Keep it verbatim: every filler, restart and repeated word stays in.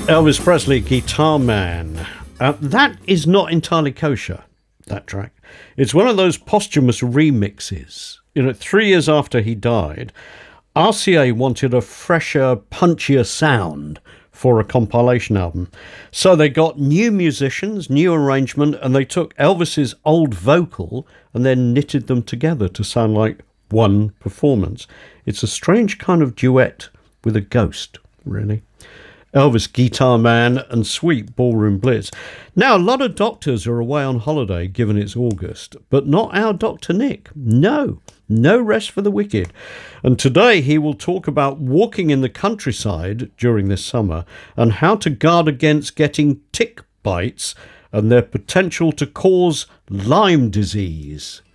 Elvis Presley, Guitar Man. Uh, that is not entirely kosher, that track. It's one of those posthumous remixes. You know, three years after he died, R C A wanted a fresher, punchier sound for a compilation album. So they got new musicians, new arrangement, and they took Elvis's old vocal and then knitted them together to sound like one performance. It's a strange kind of duet with a ghost, really. Elvis, Guitar Man, and Sweet Ballroom Blitz. Now, a lot of doctors are away on holiday, given it's August, but not our Doctor Nick. No, no rest for the wicked. And today he will talk about walking in the countryside during this summer and how to guard against getting tick bites and their potential to cause Lyme disease.